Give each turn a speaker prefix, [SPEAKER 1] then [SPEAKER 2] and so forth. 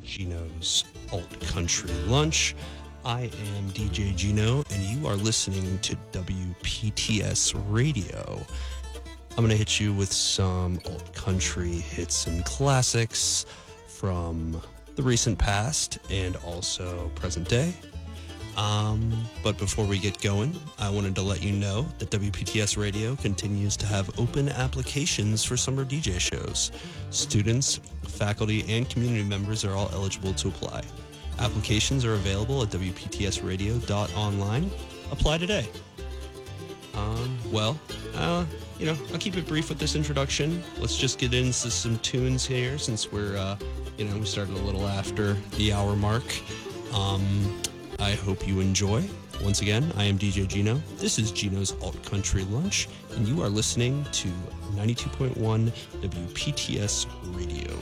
[SPEAKER 1] Gino's Alt Country Lunch. I am DJ Gino, and you are listening to WPTS Radio. I'm going to hit you with some alt country hits and classics from the recent past and also present day. But before we get going, I wanted to let you know that WPTS Radio continues to have open applications for summer DJ shows. Students, faculty, and community members are all eligible to apply. Applications are available at wptsradio.online. Apply today. I'll keep it brief with this introduction. Let's just get into some tunes here since we're, we started a little after the hour mark. I hope you enjoy. Once again, I am DJ Gino. This is Gino's Alt Country Lunch, and you are listening to 92.1 WPTS Radio.